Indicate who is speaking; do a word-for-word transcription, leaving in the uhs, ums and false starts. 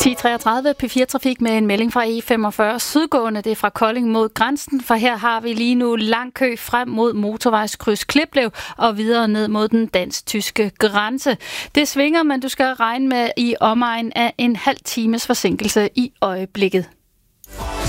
Speaker 1: ti treogtredive P fire Trafik med en melding fra E femogfyrre sydgående. Det er fra Kolding mod grænsen, for her har vi lige nu lang kø frem mod motorvejskryds Kliplev og videre ned mod den dansk-tyske grænse. Det svinger, men du skal regne med i omegn af en halv times forsinkelse i øjeblikket.